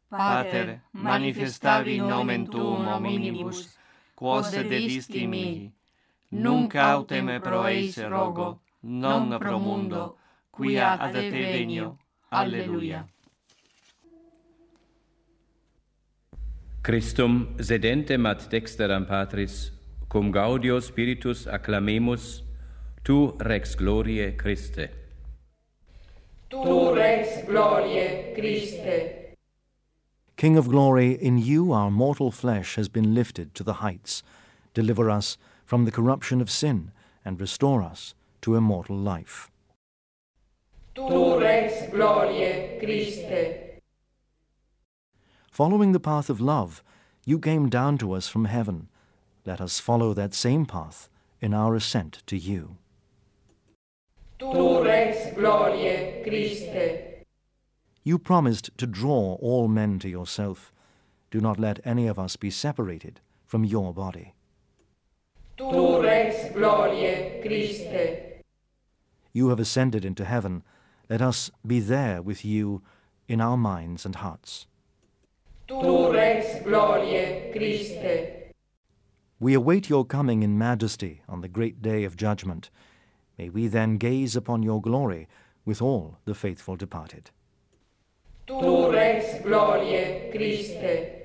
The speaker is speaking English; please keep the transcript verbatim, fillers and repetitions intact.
Pater, manifestavi nomen tuum hominibus, quos dedisti mihi, nunc autem pro eis rogo, non pro mundo, quia ad te venio. Alleluia. Christum sedentem ad dexteram Patris, cum gaudio Spiritus acclamemus, tu rex gloriae Christe. Tu rex gloriae Christe. King of glory, in you our mortal flesh has been lifted to the heights. Deliver us from the corruption of sin and restore us to immortal life. Tu rex gloriae Christe. Following the path of love, you came down to us from heaven. Let us follow that same path in our ascent to you. Tu rex gloriae Christe. You promised to draw all men to yourself. Do not let any of us be separated from your body. Tu rex gloriae Christe. You have ascended into heaven. Let us be there with you in our minds and hearts. Tu rex gloriae Christe. We await your coming in majesty on the great day of judgment. May we then gaze upon your glory with all the faithful departed. Tu rex gloriae Christe.